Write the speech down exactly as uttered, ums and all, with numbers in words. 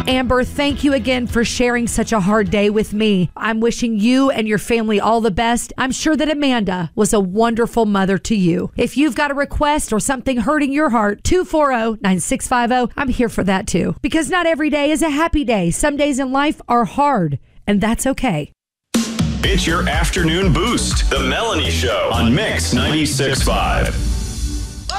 Amber, thank you again for sharing such a hard day with me. I'm wishing you and your family all the best. I'm sure that Amanda was a wonderful mother to you. If you've got a request or something hurting your heart, two four zero, nine six five zero, I'm here for that too. Because not every day is a happy day. Some days in life are hard, and that's okay. It's your afternoon boost. The Melanie Show on Mix ninety-six point five.